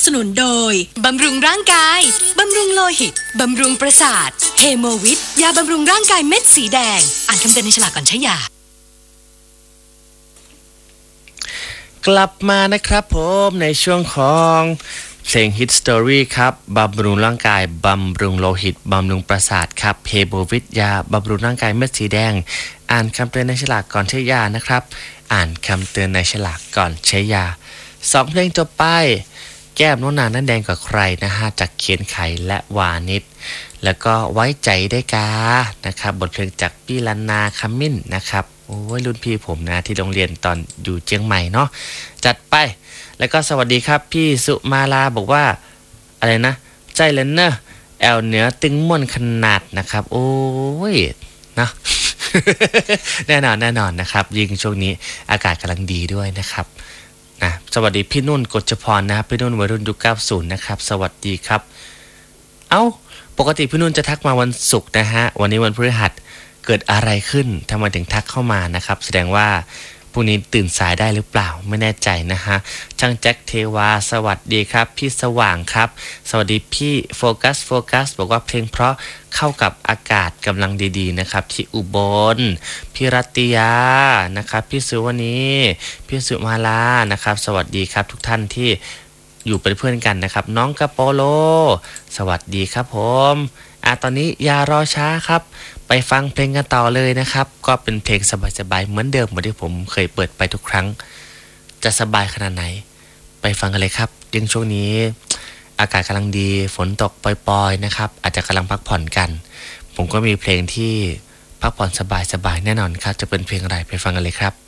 นุนโดยบำรุงร่างกายบำรุงโลหิตบำรุงประสาทเฮโมวิทยาบำรุงร่างกายเม็ดสีแดงอ่านคำเตือนในฉลากก่อนใช้ยากลับมานะครับผมในช่วงของเพลง Hit Story ครับบำรุงร่างกายบำรุงโลหิตบำรุงประสาทครับเฮโมวิทยาบำรุงร่างกายเม็ดสีแดงอ่านคำเตือนในฉลากก่อนใช้ยานะครับอ่านคำเตือนในฉลากก่อนใช้ยา2เพลงจบไปแก้มน้องนางนั้นแดงกว่าใครนะฮะจากเขียนไขและวานิชแล้วก็ไว้ใจได้กานะครับบทเพลงจากพี่ลันนาขมิ้นนะครับโอ้ยรุ่นพี่ผมนะที่โรงเรียนตอนอยู่เชียงใหม่เนาะจัดไปแล้วก็สวัสดีครับพี่สุมาลาบอกว่าอะไรนะใจเลนเนอร์แอลเหนือตึงม่วนขนาดนะครับโอ้ยนะ แน่นอนนะครับยิ่งช่วงนี้อากาศกำลังดีด้วยนะครับนะสวัสดีพี่นุ่นกฎจพรนะครับพี่นุ่นวัยรุ่นยุค90นะครับสวัสดีครับปกติพี่นุ่นจะทักมาวันศุกร์นะฮะวันนี้วันพฤหัสเกิดอะไรขึ้นทำไมถึงทักเข้ามานะครับแสดงว่าพรุ่งนี้ตื่นสายได้หรือเปล่าไม่แน่ใจนะฮะช่างแจ็คเทวาสวัสดีครับพี่สว่างครับสวัสดีพี่โฟกัสบอกว่าเพลงเพราะเข้ากับอากาศกำลังดีๆนะครับที่อุบลพี่รัตยานะครับพี่สุวรรณีพี่สุมาลานะครับสวัสดีครับทุกท่านที่อยู่เป็นเพื่อนกันนะครับน้องกะโปโลสวัสดีครับผมตอนนี้อย่ารอช้าครับไปฟังเพลงกันต่อเลยนะครับก็เป็นเพลงสบายๆเหมือนเดิมเหมือนที่ผมเคยเปิดไปทุกครั้งจะสบายขนาดไหนไปฟังกันเลยครับยังช่วงนี้อากาศกำลังดีฝนตกปล่อยๆนะครับอาจจะกำลังพักผ่อนกันผมก็มีเพลงที่พักผ่อนสบายๆแน่นอนครับจะเป็นเพลงอะไรไปฟังกันเลยครับ